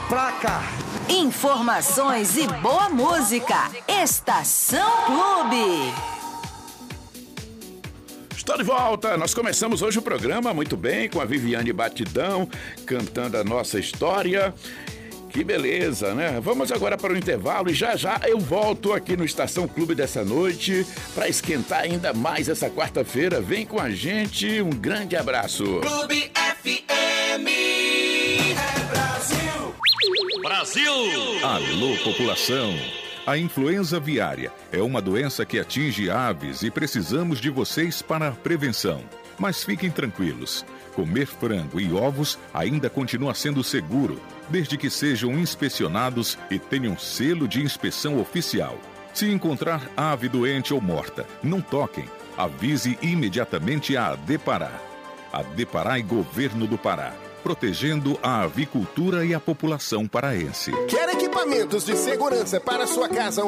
pra cá. Informações e boa música. Estação Clube. Estou de volta. Nós começamos hoje o programa muito bem com a Viviane Batidão cantando a nossa história. Que beleza, né? Vamos agora para o intervalo e já eu volto aqui no Estação Clube dessa noite para esquentar ainda mais essa quarta-feira. Vem com a gente, um grande abraço. Clube FM é Brasil. Brasil! Alô, população! A influenza aviária é uma doença que atinge aves e precisamos de vocês para a prevenção. Mas fiquem tranquilos, comer frango e ovos ainda continua sendo seguro, desde que sejam inspecionados e tenham selo de inspeção oficial. Se encontrar ave doente ou morta, não toquem. Avise imediatamente a Adepará. Adepará e Governo do Pará, protegendo a avicultura e a população paraense. Quer equipamentos de segurança para sua casa